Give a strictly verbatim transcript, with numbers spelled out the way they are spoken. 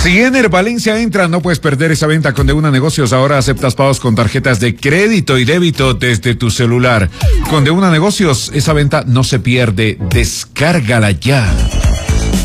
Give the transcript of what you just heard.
Si Ener Valencia entra, no puedes perder esa venta con De Una Negocios. Ahora aceptas pagos con tarjetas de crédito y débito desde tu celular. Con De Una Negocios, esa venta no se pierde. Descárgala ya.